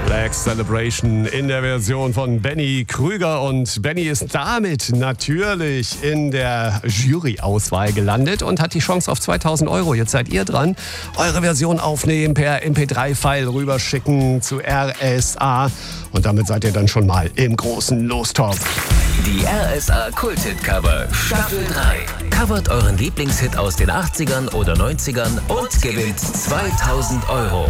Black Celebration in der Version von Benny Krüger. Und Benny ist damit natürlich in der Jury-Auswahl gelandet und hat die Chance auf 2.000 Euro. Jetzt seid ihr dran. Eure Version aufnehmen, per MP3-File rüberschicken zu RSA. Und damit seid ihr dann schon mal im großen Lostopf. Die RSA Kult-Hit-Cover Staffel 3. Covert euren Lieblingshit aus den 80ern oder 90ern und gewinnt 2.000 Euro.